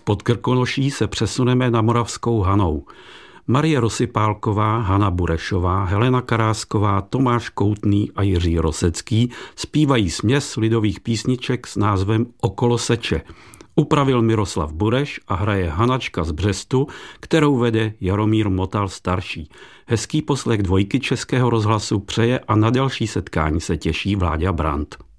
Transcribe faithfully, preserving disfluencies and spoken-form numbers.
Podkrkonoší se přesuneme na Moravskou Hanou. Marie Rosypálková, Hana Burešová, Helena Karásková, Tomáš Koutný a Jiří Rosecký zpívají směs lidových písniček s názvem Okolo seče. Upravil Miroslav Bureš a hraje Hanačka z Břestu, kterou vede Jaromír Motal starší. Hezký poslech dvojky Českého rozhlasu přeje a na další setkání se těší Vláďa Brandt.